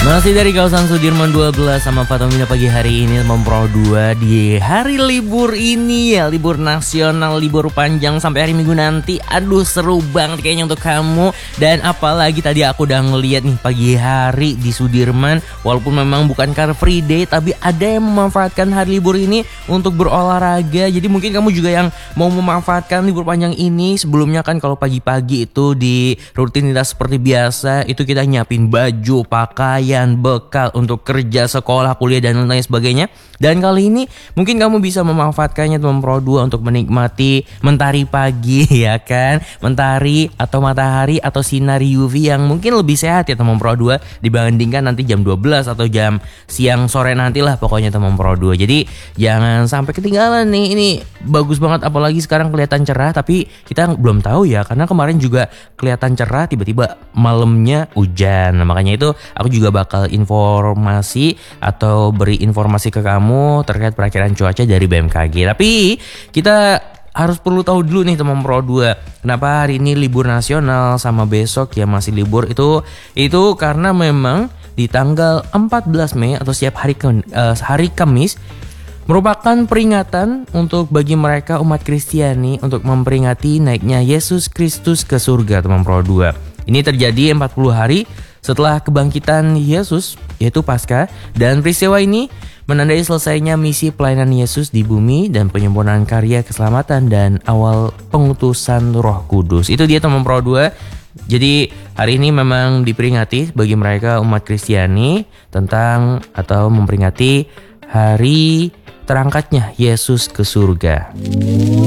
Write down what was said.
Masih dari kawasan Sudirman 12 sama Fatomina pagi hari ini Mempro 2 di hari libur ini ya. Libur nasional, libur panjang sampai hari Minggu nanti. Aduh seru banget kayaknya untuk kamu. Dan apalagi tadi aku udah ngeliat nih pagi hari di Sudirman. Walaupun memang bukan Car Free Day, tapi ada yang memanfaatkan hari libur ini untuk berolahraga. Jadi mungkin kamu juga yang mau memanfaatkan libur panjang ini. Sebelumnya kan kalau pagi-pagi itu di rutinitas seperti biasa itu kita nyiapin baju, pakaian, bekal untuk kerja, sekolah, kuliah dan lain sebagainya. Dan kali ini mungkin kamu bisa memanfaatkannya teman Pro 2 untuk menikmati mentari pagi ya kan. Mentari atau matahari atau sinar UV yang mungkin lebih sehat ya teman Pro 2 dibandingkan nanti jam 12 atau jam siang sore nantilah pokoknya teman Pro 2. Jadi jangan sampai ketinggalan nih. Ini bagus banget apalagi sekarang kelihatan cerah, tapi kita belum tahu ya karena kemarin juga kelihatan cerah tiba-tiba malamnya hujan. Nah, makanya itu aku juga bakal informasi atau beri informasi ke kamu terkait perakiraan cuaca dari BMKG. Tapi kita harus perlu tahu dulu nih teman Pro 2, kenapa hari ini libur nasional sama besok ya masih libur. Itu karena memang di tanggal 14 Mei atau setiap hari Kamis merupakan peringatan untuk bagi mereka umat Kristiani untuk memperingati naiknya Yesus Kristus ke surga teman Pro 2. Ini terjadi 40 hari setelah kebangkitan Yesus, yaitu Paskah, dan peristiwa ini menandai selesainya misi pelayanan Yesus di bumi dan penyempurnaan karya keselamatan dan awal pengutusan Roh Kudus. Itu dia teman Pro 2. Jadi hari ini memang diperingati bagi mereka umat Kristiani tentang atau memperingati hari terangkatnya Yesus ke surga.